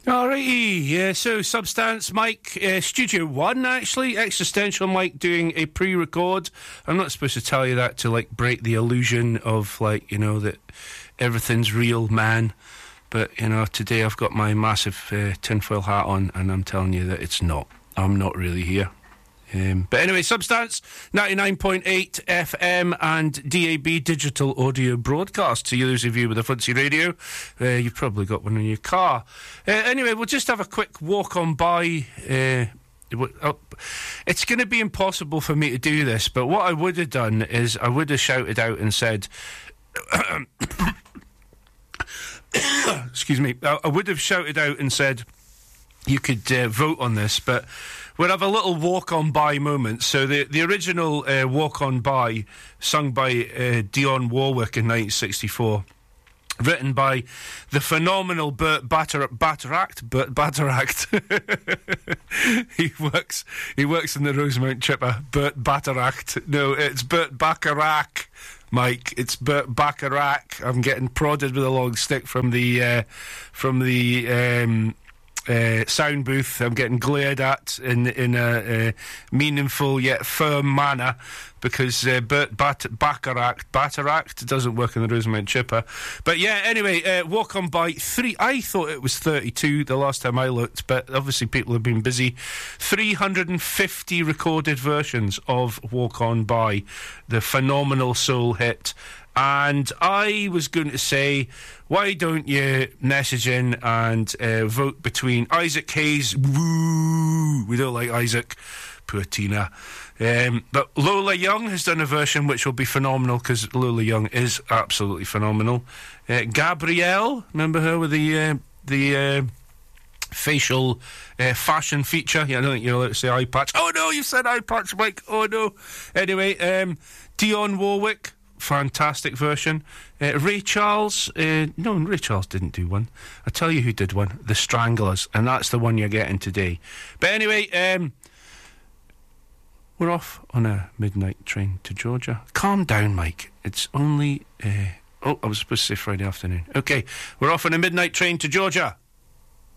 Alrighty, yeah, so Substance Mike, Studio One actually, Existential Mike doing a pre-record. I'm not supposed to tell you that to like break the illusion of like, you know, that everything's real, man. But, you know, today I've got my massive tinfoil hat on and I'm telling you that it's not. I'm not really here. But anyway, Substance, 99.8 FM and DAB digital audio broadcast. To those of you with a fancy radio, you've probably got one in your car. Anyway, we'll just have a quick walk on by. It's going to be impossible for me to do this, but what I would have done is I would have shouted out and said... excuse me. I would have shouted out and said you could vote on this, but... we'll have a little walk-on-by moment. So the original walk-on-by, sung by Dionne Warwick in 1964, written by the phenomenal Burt Bacharach. He works in the Rosemount Chipper. Burt Bacharach. No, it's Burt Bacharach, Mike. It's Burt Bacharach. I'm getting prodded with a long stick from the sound booth. I'm getting glared at in a meaningful yet firm manner because Burt Bacharach doesn't work in the Rosemount Chipper. But yeah, anyway, Walk On By 3. I thought it was 32 the last time I looked, but obviously people have been busy. 350 recorded versions of Walk On By, the phenomenal soul hit. And I was going to say, why don't you message in and vote between Isaac Hayes, woo, we don't like Isaac, poor Tina. But Lola Young has done a version which will be phenomenal because Lola Young is absolutely phenomenal. Gabrielle, remember her with the facial fashion feature? Yeah, I don't think you're allowed to say eye patch. Oh no, you said eye patch, Mike. Oh no. Anyway, Dionne Warwick, fantastic version. Ray Charles, no, Ray Charles didn't do one. I'll tell you who did one, The Stranglers, and that's the one you're getting today. But anyway, we're off on a midnight train to Georgia. Calm down, Mike. It's only, I was supposed to say Friday afternoon. Okay, we're off on a midnight train to Georgia.